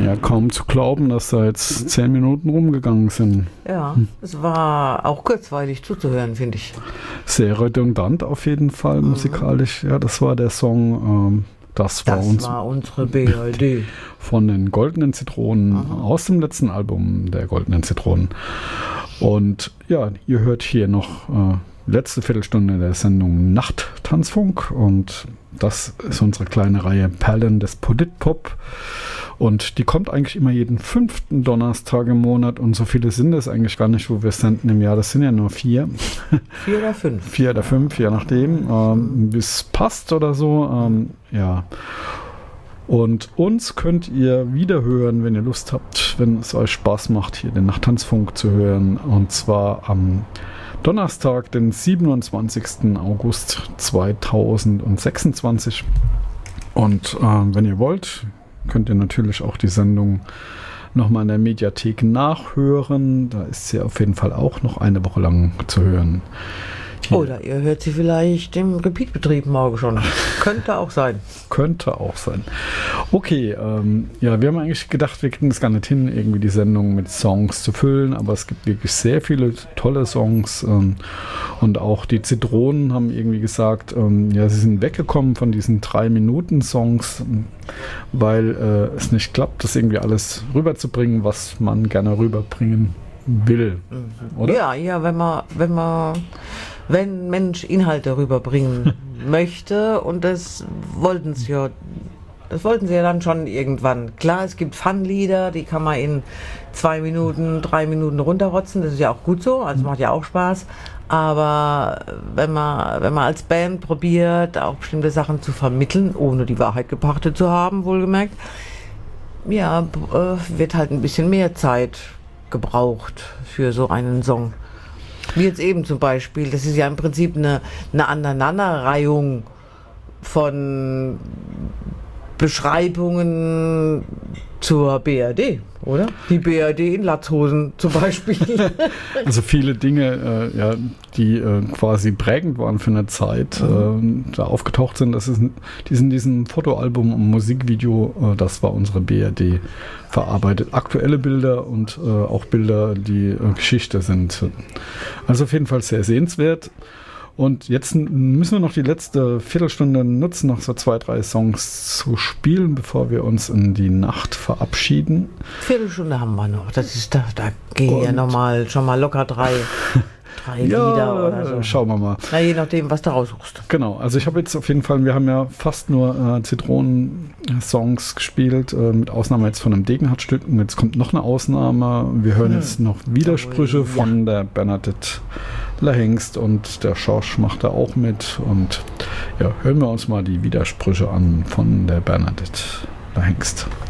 Ja, kaum zu glauben, dass da jetzt 10 Minuten rumgegangen sind. Ja, es war auch kurzweilig zuzuhören, finde ich. Sehr redundant auf jeden Fall musikalisch. Ja, das war der Song, das war unsere BRD. Von den Goldenen Zitronen aus dem letzten Album der Goldenen Zitronen. Und ja, ihr hört hier noch letzte Viertelstunde der Sendung Nachttanzfunk und das ist unsere kleine Reihe Perlen des Politpop und die kommt eigentlich immer jeden 5. Donnerstag im Monat und so viele sind es eigentlich gar nicht, wo wir senden im Jahr, das sind ja nur 4. 4 oder 5. 4 oder 5, je nachdem, wie es passt oder so, ja. Und uns könnt ihr wieder hören, wenn ihr Lust habt, wenn es euch Spaß macht, hier den Nachttanzfunk zu hören. Und zwar am Donnerstag, den 27. August 2026. Und wenn ihr wollt, könnt ihr natürlich auch die Sendung nochmal in der Mediathek nachhören. Da ist sie auf jeden Fall auch noch eine Woche lang zu hören. Hier. Oder ihr hört sie vielleicht im Repeat-Betrieb morgen schon. Könnte auch sein. Könnte auch sein. Okay, ja, wir haben eigentlich gedacht, wir kriegen es gar nicht hin, irgendwie die Sendung mit Songs zu füllen, aber es gibt wirklich sehr viele tolle Songs und auch die Zitronen haben irgendwie gesagt, ja, sie sind weggekommen von diesen 3-Minuten-Songs, weil es nicht klappt, das irgendwie alles rüberzubringen, was man gerne rüberbringen will, oder? Ja, wenn Mensch Inhalte rüberbringen möchte und das wollten sie ja dann schon irgendwann. Klar, es gibt Fun-Lieder, die kann man in 2 Minuten, 3 Minuten runterrotzen, das ist ja auch gut so, also macht ja auch Spaß, aber wenn man als Band probiert, auch bestimmte Sachen zu vermitteln, ohne die Wahrheit gepachtet zu haben, wohlgemerkt, ja, wird halt ein bisschen mehr Zeit gebraucht für so einen Song. Wie jetzt eben zum Beispiel, das ist ja im Prinzip eine Aneinanderreihung von Beschreibungen zur BRD, oder? Die BRD in Latzhosen zum Beispiel. Also viele Dinge, ja, die quasi prägend waren für eine Zeit, da aufgetaucht sind. Das ist in diesem Fotoalbum und Musikvideo, das war unsere BRD verarbeitet. Aktuelle Bilder und auch Bilder, die Geschichte sind. Also auf jeden Fall sehr sehenswert. Und jetzt müssen wir noch die letzte Viertelstunde nutzen, noch so 2, 3 Songs zu spielen, bevor wir uns in die Nacht verabschieden. Viertelstunde haben wir noch. Das ist da gehen ja schon mal locker 3 Lieder oder so. Schauen wir mal. Na, je nachdem, was du raussuchst. Genau, also ich habe jetzt auf jeden Fall, wir haben ja fast nur Zitronen-Songs gespielt, mit Ausnahme jetzt von einem Degenhardt-Stück. Und jetzt kommt noch eine Ausnahme. Wir hören jetzt noch Widersprüche von der Bernadette Lahengst und der Schorsch macht da auch mit. Und ja, hören wir uns mal die Widersprüche an von der Bernadette Lahengst.